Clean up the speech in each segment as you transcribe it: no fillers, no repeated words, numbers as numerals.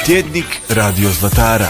Tjednik Radio Zlatara.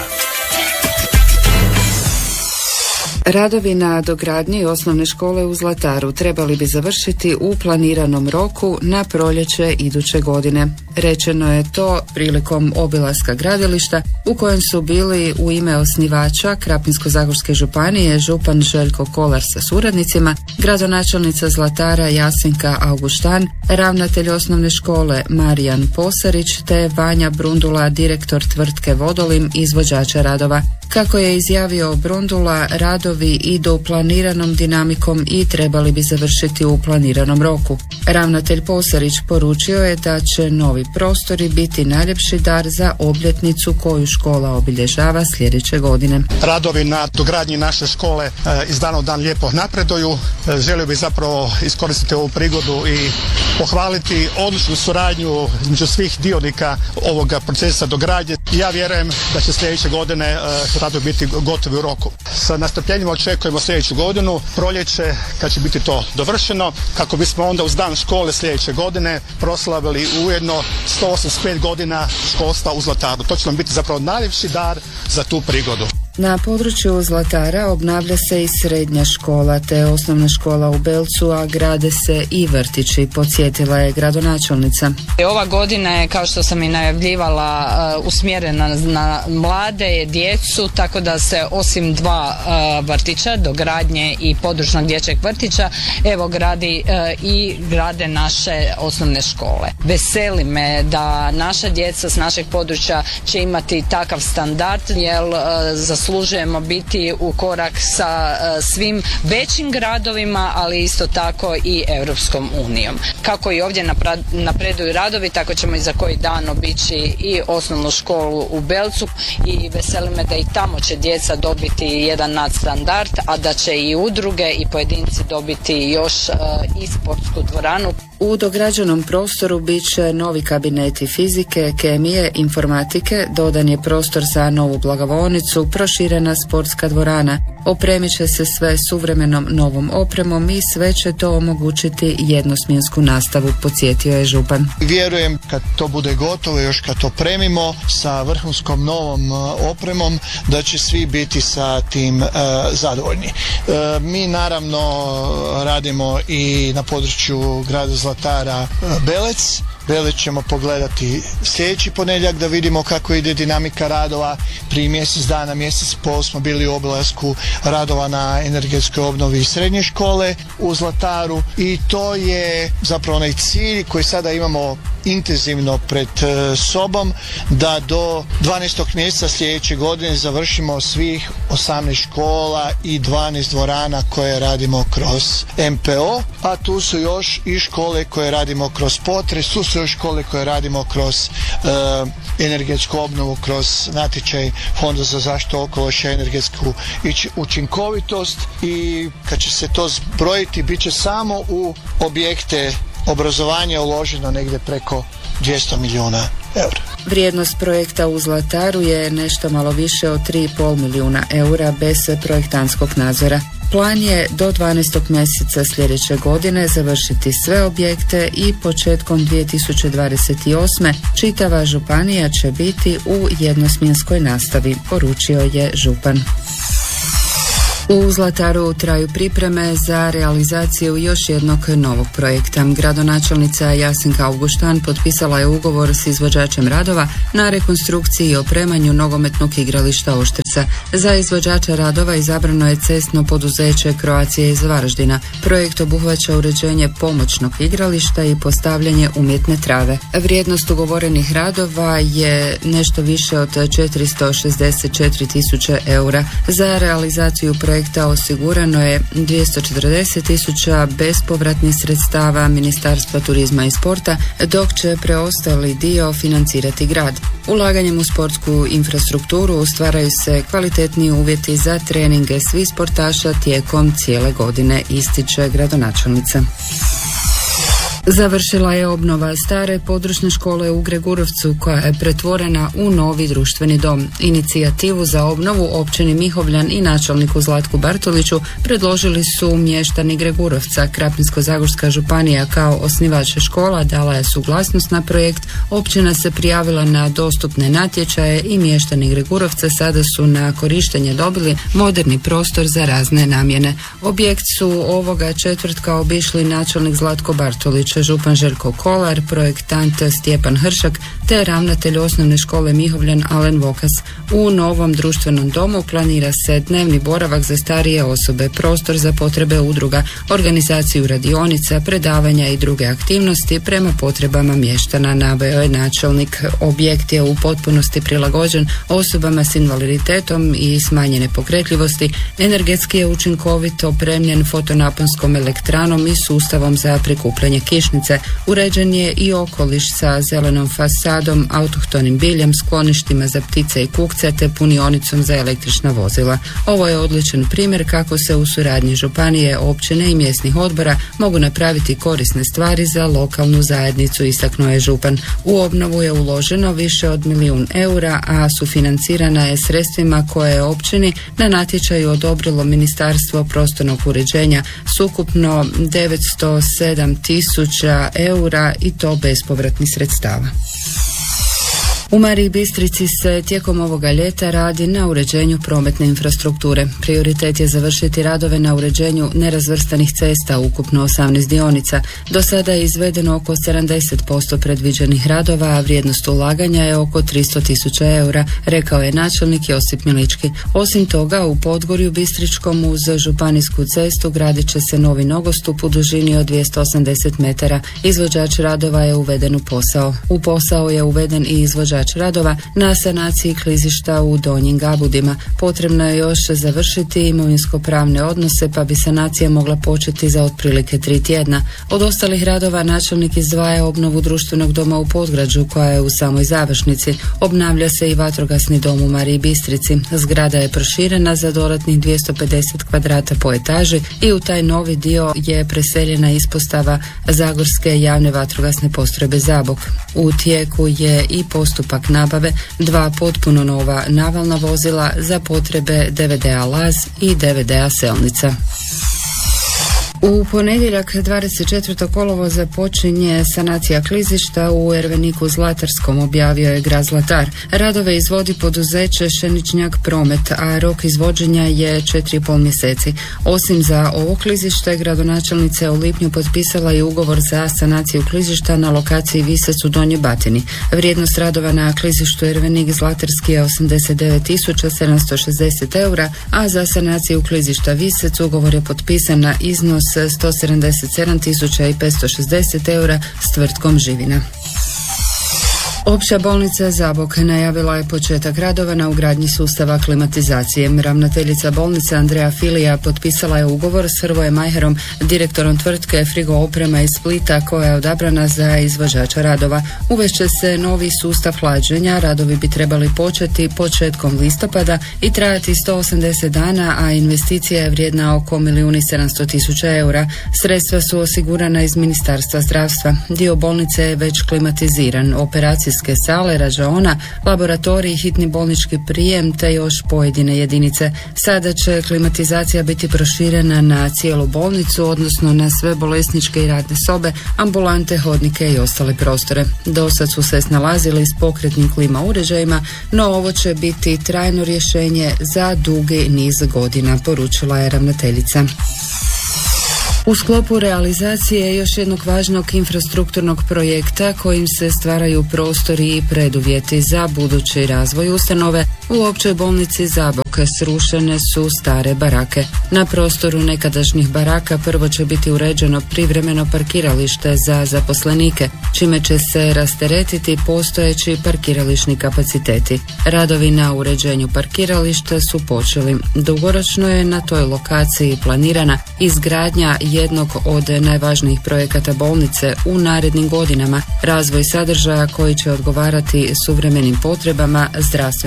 Radovi na dogradnji osnovne škole u Zlataru trebali bi završiti u planiranom roku na proljeće iduće godine. Rečeno je to prilikom obilaska gradilišta u kojem su bili u ime osnivača Krapinsko-zagorske županije župan Željko Kolar sa suradnicima, gradonačelnica Zlatara Jasenka Augustan, ravnatelj osnovne škole Marijan Posarić te Vanja Brundula, direktor tvrtke Vodolim, izvođača radova. Kako je izjavio Brundula, radovi idu planiranom dinamikom i trebali bi završiti u planiranom roku. Ravnatelj Posarić poručio je da će novi prostori biti najljepši dar za obljetnicu koju škola obilježava sljedeće godine. Radovi na dogradnji naše škole iz dana u dan lijepo napreduju. Želio bih zapravo iskoristiti ovu prigodu i pohvaliti odličnu suradnju između svih dionika ovoga procesa dogradnje. Ja vjerujem da će sljedeće godine radovi biti gotovi u roku. Sa nastrpljenjem očekujemo sljedeću godinu, proljeće, kad će biti to dovršeno, kako bismo onda uz dan škole sljedeće godine proslavili ujedno 185 godina školstva u Zlataru. To će nam biti zapravo najljepši dar za tu prigodu. Na području Zlatara obnavlja se i srednja škola te osnovna škola u Belcu, a grade se i vrtići, podsjetila je gradonačelnica. Ova godina je, kao što sam i najavljivala, usmjerena na mlade djecu, tako da se osim dva vrtića, dogradnje i područnog dječjeg vrtića, evo grade naše osnovne škole. Veseli me da naša djeca s našeg područja će imati takav standard, jer zaslužujemo biti u korak sa svim većim gradovima, ali isto tako i Europskom unijom. Kako i ovdje napreduju radovi, tako ćemo i za koji dan obići i osnovnu školu u Belcu i veseli me da i tamo će djeca dobiti jedan nadstandard, a da će i udruge i pojedinci dobiti još i sportsku dvoranu. U dograđenom prostoru bit će novi kabineti fizike, kemije, informatike, dodan je prostor za novu blagovaonicu, proširena sportska dvorana. Opremit će se sve suvremenom novom opremom i sve će to omogućiti jednosmjensku nastavu, podsjetio je župan. Vjerujem kad to bude gotovo, još kad to opremimo sa vrhunskom novom opremom, da će svi biti sa tim zadovoljni. Mi naravno radimo i na području grada Zlatara Belec. Belec ćemo pogledati sljedeći ponedjeljak da vidimo kako ide dinamika radova. Prije mjesec dana, mjesec pol smo bili u obilasku radova na energetskoj obnovi srednje škole u Zlataru i to je zapravo onaj cilj koji sada imamo intenzivno pred sobom, da do 12. mjeseca sljedeće godine završimo svih 18 škola i 12 dvorana koje radimo kroz MPO, a tu su još i škole koje radimo kroz potres, tu su još škole koje radimo kroz energetsku obnovu, kroz natječaj Fonda za zaštitu okoliša i energetsku učinkovitost, i kad će se to zbrojiti bit će samo u objekte obrazovanja uloženo negdje preko 200 milijuna eura. Vrijednost projekta u Zlataru je nešto malo više od 3,5 milijuna eura bez projektantskog nadzora. Plan je do 12. mjeseca sljedeće godine završiti sve objekte i početkom 2028. čitava županija će biti u jednosmjenskoj nastavi, poručio je župan. U Zlataru traju pripreme za realizaciju još jednog novog projekta. Gradonačelnica Jasenka Augustan potpisala je ugovor s izvođačem radova na rekonstrukciji i opremanju nogometnog igrališta Oštrica. Za izvođača radova izabrano je cestno poduzeće Croatia iz Varaždina. Projekt obuhvaća uređenje pomoćnog igrališta i postavljanje umjetne trave. Vrijednost ugovorenih radova je nešto više od 464.000 eura. Za realizaciju projekta osigurano je 240.000 bespovratnih sredstava Ministarstva turizma i sporta, dok će preostali dio financirati grad. Ulaganjem u sportsku infrastrukturu stvaraju se kvalitetniji uvjeti za treninge svih sportaša tijekom cijele godine, ističe gradonačelnica. Završila je obnova stare područne škole u Gregurovcu koja je pretvorena u novi društveni dom. Inicijativu za obnovu općini Mihovljan i načelniku Zlatku Bartoliću predložili su mještani Gregurovca. Krapinsko-zagorska županija kao osnivač škola dala je suglasnost na projekt, općina se prijavila na dostupne natječaje i mještani Gregurovca sada su na korištenje dobili moderni prostor za razne namjene. Objekt su ovoga četvrtka obišli načelnik Zlatko Bartolić, župan Željko Kolar, projektant Stjepan Hršak te ravnatelj osnovne škole Mihovljan Alen Vokas. U novom društvenom domu planira se dnevni boravak za starije osobe, prostor za potrebe udruga, organizaciju radionica, predavanja i druge aktivnosti prema potrebama mještana, naveo je načelnik. Objekt je u potpunosti prilagođen osobama s invaliditetom i smanjene pokretljivosti, energetski je učinkovito opremljen fotonaponskom elektranom i sustavom za prikupljanje kišnice. Uređen je i okoliš sa zelenom fasadom, autohtonim biljem, skloništima za ptice i kukce te punionicom za električna vozila. Ovo je odličan primjer kako se u suradnji županije, općine i mjesnih odbora mogu napraviti korisne stvari za lokalnu zajednicu, istaknuo je župan. U obnovu je uloženo više od 1 milijun eura, a sufinancirana je sredstvima koje je općini na natječaju odobrilo Ministarstvo prostornog uređenja s ukupno 907.000 eura i to bespovratnih sredstava. U Mariji Bistrici se tijekom ovoga ljeta radi na uređenju prometne infrastrukture. Prioritet je završiti radove na uređenju nerazvrstanih cesta, ukupno 18 dionica. Do sada je izvedeno oko 70% predviđenih radova, a vrijednost ulaganja je oko 300.000 eura, rekao je načelnik Josip Milički. Osim toga, u Podgorju Bistričkom uz županijsku cestu gradit će se novi nogostup u dužini od 280 metara. Izvođač radova je uveden u posao. U posao je uveden i izvođač radova na sanaciji klizišta u Donjim Gabudima. Potrebno je još završiti imovinsko-pravne odnose, pa bi sanacija mogla početi za otprilike 3 tjedna. Od ostalih radova načelnik izdvaja obnovu društvenog doma u Podgrađu, koja je u samoj završnici. Obnavlja se i vatrogasni dom u Mariji Bistrici. Zgrada je proširena za dodatnih 250 kvadrata po etaži i u taj novi dio je preseljena ispostava Zagorske javne vatrogasne postrojbe Zabok. U tijeku je i postupak nabave 2 potpuno nova navalna vozila za potrebe DVD-a Laz i DVD-a Selnica. U ponedjeljak 24. kolovoza počinje sanacija klizišta u Erveniku Zlatarskom, objavio je grad Zlatar. Radove izvodi poduzeće Šeničnjak Promet, a rok izvođenja je 4,5 mjeseci. Osim za ovo klizište, gradonačelnica je u lipnju potpisala i ugovor za sanaciju klizišta na lokaciji Visec u Donjoj Batini. Vrijednost radova na klizištu Ervenik Zlatarski je 89.760 eura, a za sanaciju klizišta Visec ugovor je potpisan na iznos 177.560 eura s tvrtkom Živina. Opća bolnica Zabok najavila je početak radova na ugradnji sustava klimatizacije. Ravnateljica bolnice Andreja Filija potpisala je ugovor s Hrvojem Majherom, direktorom tvrtke Frigo oprema iz Splita, koja je odabrana za izvođača radova. Uvešće se novi sustav hlađenja, radovi bi trebali početi početkom listopada i trajati 180 dana, a investicija je vrijedna oko 1.700.000 eura. Sredstva su osigurana iz Ministarstva zdravstva. Dio bolnice je već klimatiziran, operacijske sale, rađaona, laboratorij, hitni bolnički prijem te još pojedine jedinice. Sada će klimatizacija biti proširena na cijelu bolnicu, odnosno na sve bolesničke i radne sobe, ambulante, hodnike i ostale prostore. Do sad su se snalazili s pokretnim klima uređajima, no ovo će biti trajno rješenje za dugi niz godina, poručila je ravnateljica. U sklopu realizacije još jednog važnog infrastrukturnog projekta kojim se stvaraju prostori i preduvjeti za budući razvoj ustanove, u općoj bolnici Zabok srušene su stare barake. Na prostoru nekadašnjih baraka prvo će biti uređeno privremeno parkiralište za zaposlenike, čime će se rasteretiti postojeći parkirališni kapaciteti. Radovi na uređenju parkirališta su počeli. Dugoročno je na toj lokaciji planirana izgradnja jednog od najvažnijih projekata bolnice u narednim godinama, razvoj sadržaja koji će odgovarati suvremenim potrebama zdravstvenog sustava.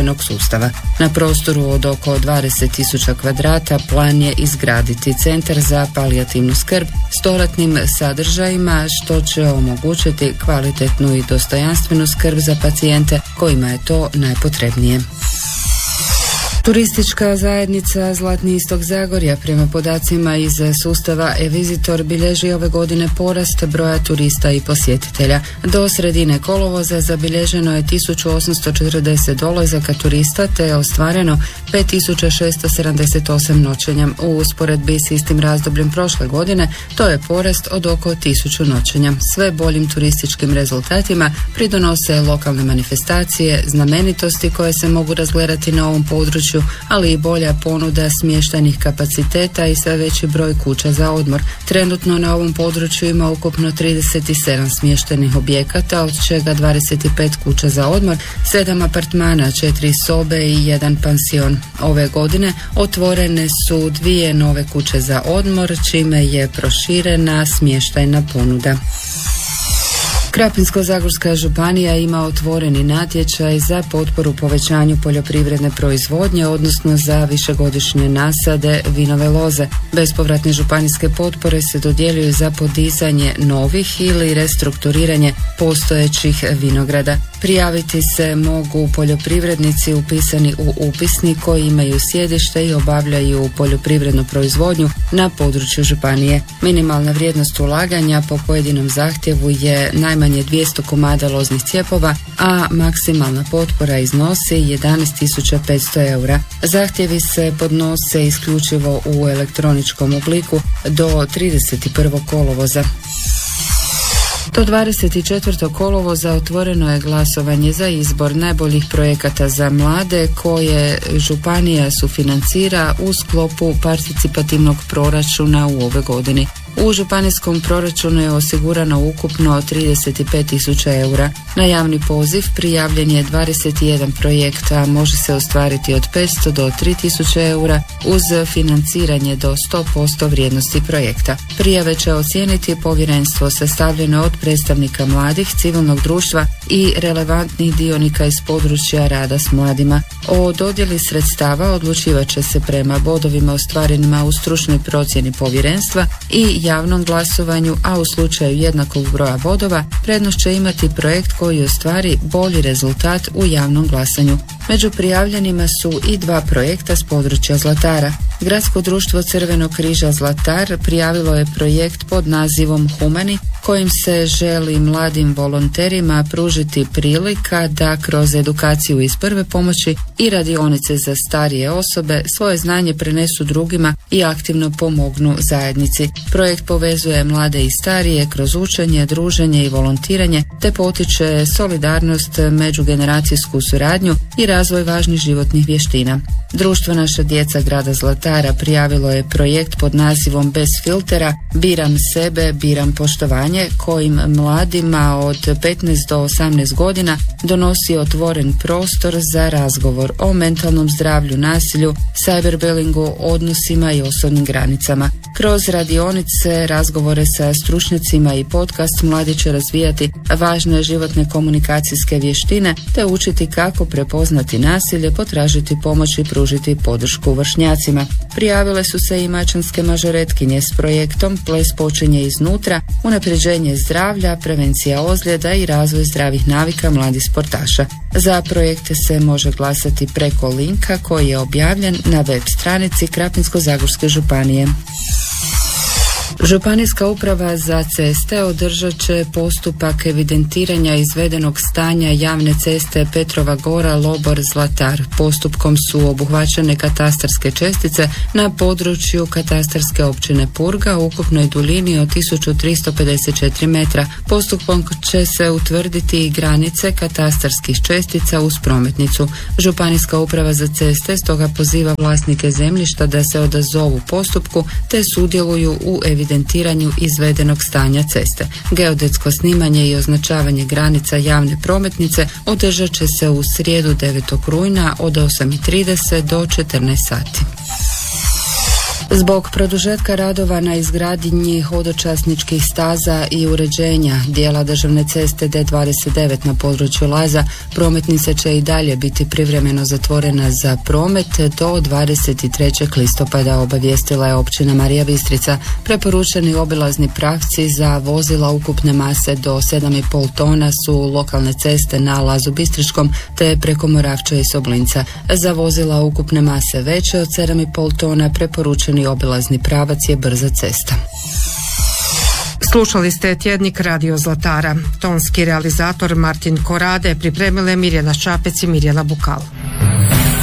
sustava. Na prostoru od oko 20.000 kvadrata plan je izgraditi centar za palijativnu skrb s dodatnim sadržajima što će omogućiti kvalitetnu i dostojanstvenu skrb za pacijente kojima je to najpotrebnije. Turistička zajednica Zlatni istok Zagorja prema podacima iz sustava e-Visitor bilježi ove godine porast broja turista i posjetitelja. Do sredine kolovoza zabilježeno je 1840 dolazaka turista te je ostvareno 5678 noćenja. U usporedbi s istim razdobljem prošle godine to je porast od oko 1000 noćenja. Sve boljim turističkim rezultatima pridonose lokalne manifestacije, znamenitosti koje se mogu razgledati na ovom području, ali i bolja ponuda smještajnih kapaciteta i sve veći broj kuća za odmor. Trenutno na ovom području ima ukupno 37 smještajnih objekata, od čega 25 kuća za odmor, 7 apartmana, 4 sobe i 1 pansion. Ove godine otvorene su 2 nove kuće za odmor, čime je proširena smještajna ponuda. Krapinsko-zagorska županija ima otvoreni natječaj za potporu povećanju poljoprivredne proizvodnje, odnosno za višegodišnje nasade vinove loze. Bespovratne županijske potpore se dodjeljuju za podizanje novih ili restrukturiranje postojećih vinograda. Prijaviti se mogu poljoprivrednici upisani u upisnik koji imaju sjedište i obavljaju poljoprivrednu proizvodnju na području županije. Minimalna vrijednost ulaganja po pojedinom zahtjevu je najmanje 200 komada loznih cijepova, a maksimalna potpora iznosi 11.500 eura. Zahtjevi se podnose isključivo u elektroničkom obliku do 31. kolovoza. Do 24. kolovoza otvoreno je glasovanje za izbor najboljih projekata za mlade koje županija sufinancira u sklopu participativnog proračuna u ove godini. U županijskom proračunu je osigurano ukupno 35.000 eura. Na javni poziv prijavljen je 21 projekt, a može se ostvariti od 500 do 3.000 eura uz financiranje do 100% vrijednosti projekta. Prijave će ocijeniti povjerenstvo sastavljeno od predstavnika mladih, civilnog društva i relevantnih dionika iz područja rada s mladima. O dodjeli sredstava odlučivat će se prema bodovima ostvarenima u stručnoj procjeni povjerenstva i javnom glasovanju, a u slučaju jednakog broja bodova prednost će imati projekt koji ostvari bolji rezultat u javnom glasanju. Među prijavljenima su i 2 projekta s područja Zlatara. Gradsko društvo Crvenog križa Zlatar prijavilo je projekt pod nazivom Humani, kojim se želi mladim volonterima pružiti prilika da kroz edukaciju iz prve pomoći i radionice za starije osobe svoje znanje prenesu drugima i aktivno pomognu zajednici. Projekt povezuje mlade i starije kroz učenje, druženje i volontiranje te potiče solidarnost, međugeneracijsku suradnju i razvoj važnih životnih vještina. Društvo Naša djeca grada Zlatara prijavilo je projekt pod nazivom Bez filtera, biram sebe, biram poštovanje, kojim mladima od 15 do 18 godina donosi otvoren prostor za razgovor o mentalnom zdravlju, nasilju, cyberbullyingu, odnosima i osobnim granicama. Kroz radionice, razgovore sa stručnjacima i podcast mladi će razvijati važne životne komunikacijske vještine te učiti kako prepoznati nasilje, potražiti pomoć i pružiti podršku vršnjacima. Prijavile su se i mačanske mažoretkinje s projektom Ples počinje iznutra, unapređenje zdravlja, prevencija ozljeda i razvoj zdravih navika mladih sportaša. Za projekte se može glasati preko linka koji je objavljen na web stranici Krapinsko-zagorske županije. Županijska uprava za ceste održat će postupak evidentiranja izvedenog stanja javne ceste Petrova Gora, Lobor, Zlatar. Postupkom su obuhvaćene katastarske čestice na području katastarske općine Purga u ukupnoj duljini od 1354 metra. Postupkom će se utvrditi i granice katastarskih čestica uz prometnicu. Županijska uprava za ceste stoga poziva vlasnike zemljišta da se odazovu postupku te sudjeluju u evidentiranju izvedenog stanja ceste. Geodetsko snimanje i označavanje granica javne prometnice održat će se u srijedu 9. rujna od 8:30 do 14 sati. Zbog produžetka radova na izgradnji hodočasničkih staza i uređenja dijela državne ceste D29 na području Laza, prometnica će i dalje biti privremeno zatvorena za promet do 23. listopada, obavijestila je općina Marija Bistrica. Preporučeni obilazni pravci za vozila ukupne mase do 7,5 tona su lokalne ceste na Lazu Bistričkom te preko Moravča i Soblinca. Za vozila ukupne mase veće od 7,5 tona preporučeni obilazni pravac je brza cesta. Slušali ste tjednik Radio Zlatara. Tonski realizator Martin Korade, pripremile Mirjana Čapec i Mirjana Bukal.